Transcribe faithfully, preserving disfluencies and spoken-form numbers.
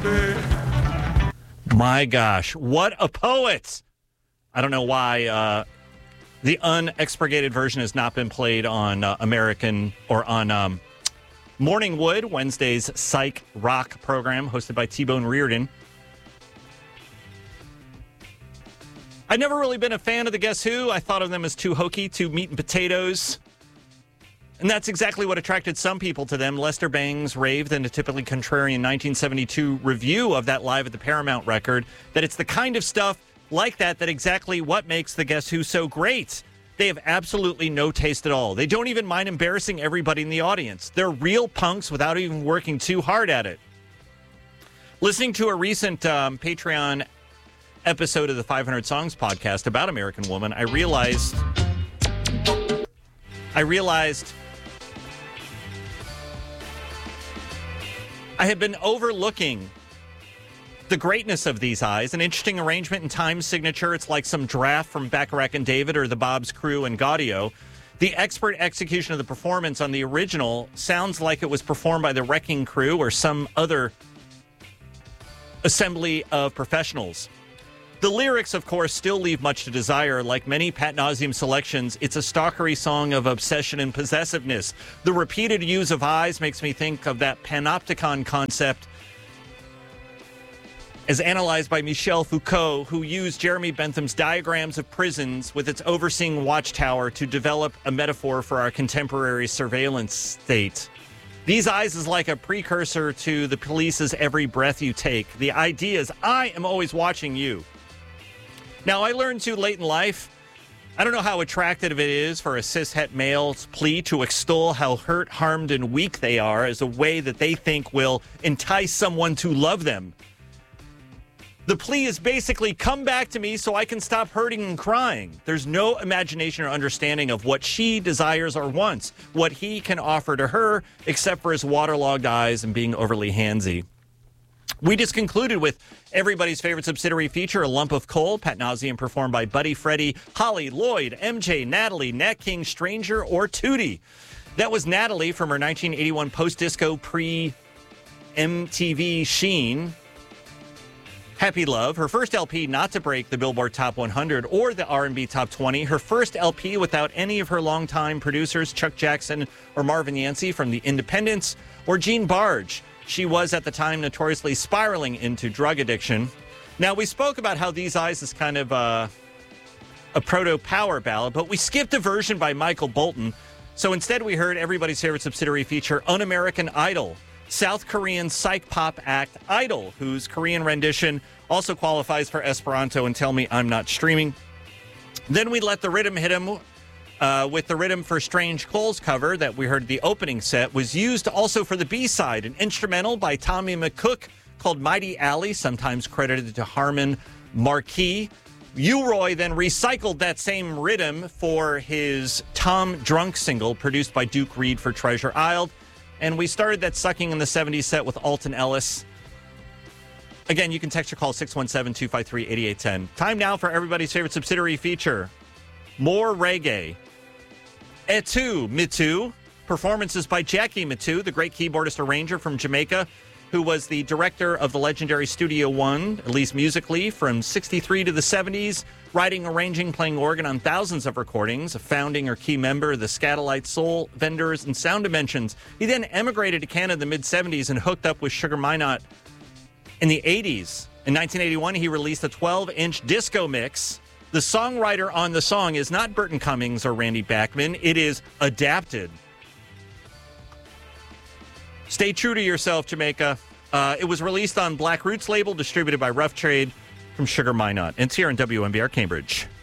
My gosh, what a poet. I don't know why uh, the unexpurgated version has not been played on uh, American or on um, Morning Wood, Wednesday's psych rock program hosted by T-Bone Reardon. I've never really been a fan of the Guess Who. I thought of them as too hokey, too meat and potatoes. And that's exactly what attracted some people to them. Lester Bangs raved in a typically contrarian nineteen seventy-two review of that Live at the Paramount record that it's the kind of stuff like that that exactly what makes the Guess Who so great. They have absolutely no taste at all. They don't even mind embarrassing everybody in the audience. They're real punks without even working too hard at it. Listening to a recent um, Patreon episode of the five hundred Songs podcast about American Woman, I realized... I realized... I had been overlooking the greatness of these eyes. An interesting arrangement and time signature. It's like some draft from Bacharach and David or the Bob's Crew and Gaudio. The expert execution of the performance on the original sounds like it was performed by the Wrecking Crew or some other assembly of professionals. The lyrics, of course, still leave much to desire. Like many Pat Nauseam selections, it's a stalkery song of obsession and possessiveness. The repeated use of eyes makes me think of that panopticon concept as analyzed by Michel Foucault, who used Jeremy Bentham's diagrams of prisons with its overseeing watchtower to develop a metaphor for our contemporary surveillance state. These eyes is like a precursor to the police's every breath you take. The idea is, I am always watching you. Now, I learned too late in life, I don't know how attractive it is for a cishet male's plea to extol how hurt, harmed, and weak they are as a way that they think will entice someone to love them. The plea is basically, come back to me so I can stop hurting and crying. There's no imagination or understanding of what she desires or wants, what he can offer to her, except for his waterlogged eyes and being overly handsy. We just concluded with everybody's favorite subsidiary feature, A Lump of Coal, Pat Nauseam, performed by Buddy, Freddie, Holly, Lloyd, M J, Natalie, Nat King, Stranger, or Tootie. That was Natalie from her nineteen eighty-one post-disco pre-M T V sheen, Happy Love, her first L P not to break the Billboard Top one hundred or the R and B Top twenty, her first L P without any of her longtime producers, Chuck Jackson or Marvin Yancey from The Independents, or Jean Barge. She was, at the time, notoriously spiraling into drug addiction. Now, we spoke about how These Eyes is kind of uh, a proto-power ballad, but we skipped a version by Michael Bolton. So instead, we heard everybody's favorite subsidiary feature, Un-American Idol, South Korean psych pop act Idol, whose Korean rendition also qualifies for Esperanto and Tell Me I'm Not Streaming. Then we let the rhythm hit him uh, with the rhythm for Strange Cole's cover that we heard the opening set was used also for the B-side, an instrumental by Tommy McCook called Mighty Alley, sometimes credited to Harmon Marquis. U-Roy then recycled that same rhythm for his Tom Drunk single produced by Duke Reed for Treasure Isle. And we started that Sucking in the seventies set with Alton Ellis. Again, you can text or call six one seven, two five three, eight eight one zero. Time now for everybody's favorite subsidiary feature, more reggae. Etu Mitu, performances by Jackie Mitu, the great keyboardist arranger from Jamaica, who was the director of the legendary Studio One, at least musically, from sixty-three to the seventies, writing, arranging, playing organ on thousands of recordings, a founding or key member of the Scatolite Soul Vendors and Sound Dimensions. He then emigrated to Canada in the mid-seventies and hooked up with Sugar Minott in the eighties. In nineteen eighty-one, he released a twelve-inch disco mix. The songwriter on the song is not Burton Cummings or Randy Bachman. It is adapted. Stay true to yourself, Jamaica. Uh, it was released on Black Roots label, distributed by Rough Trade from Sugar Minott. It's here on W M B R Cambridge.